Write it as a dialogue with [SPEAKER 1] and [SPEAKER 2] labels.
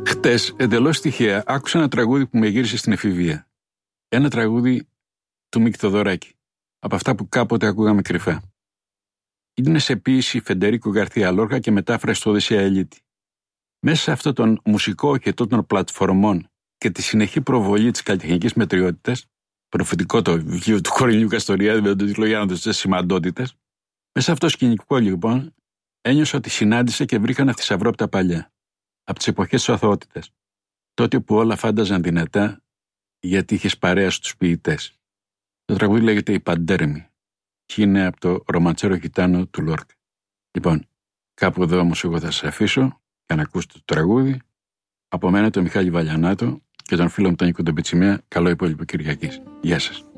[SPEAKER 1] Χτες, εντελώς τυχαία, άκουσα ένα τραγούδι που με γύρισε στην εφηβεία. Ένα τραγούδι του Μίκη Θοδωράκη. Από αυτά που κάποτε ακούγαμε κρυφά. Είναι σε ποίηση Φεντερίκο Γκαρθία Λόρκα και μετάφραση του Οδυσσέα Ελίτη. Μέσα σε αυτόν τον μουσικό οχετό των πλατφορμών και τη συνεχή προβολή της καλλιτεχνικής μετριότητας, προφητικό το βιβλίο του Κορινιού Καστοριάδη με τον τίτλο «Γιάννατος της σημαντότητας», μέσα σε αυτό το σκηνικό λοιπόν ένιωσα ότι συνάντησα και βρήκα ένα θησαυρό από τα παλιά, από τις εποχές της αθωότητας, τότε που όλα φάνταζαν δυνατά γιατί είχες παρέα στους ποιητές. Το τραγούδι λέγεται «Η Παντέρμη» και είναι από το Ρομαντσέρο Γιτάνο του Λόρκα. Λοιπόν, κάπου εδώ όμως εγώ θα σας αφήσω για να ακούσετε το τραγούδι. Από μένα τον Μιχάλη Βαλιανάτο και τον φίλο μου τον Νίκο τον Πιτσιμέα. Καλό υπόλοιπο Κυριακής. Γεια σας.